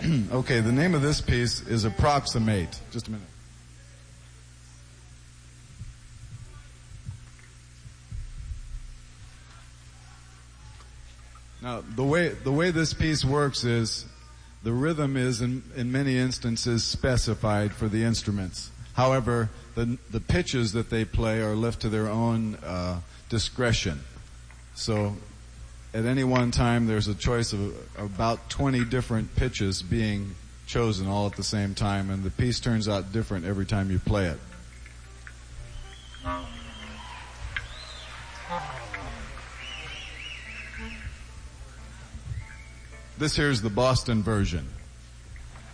Okay, the name of this piece is Approximate. Just a minute. Now, the way this piece works is the rhythm is in many instances specified for the instruments. However, the pitches that they play are left to their own discretion. So at any one time there's a choice of about 20 different pitches being chosen all at the same time, and the piece turns out different every time you play it. This here's the Boston version.